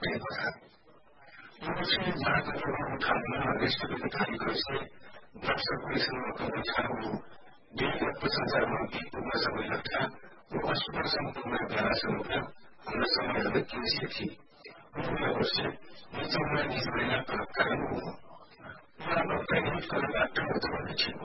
भएको छ। यो चाहिँ जहाँको प्रभाव उठाउन रेस्टुरेन्ट थालेपछि गपसपसँग कति ठाउँ डेढ संसारमा पुग्न समय लाग्छ र अस्पतालसम्म पुग्न बेलासम्म हाम्रो समयहरू किन थिए अवश्य यो 44 महिना कारण हो। उहाँको प्राइभेट कलेबाट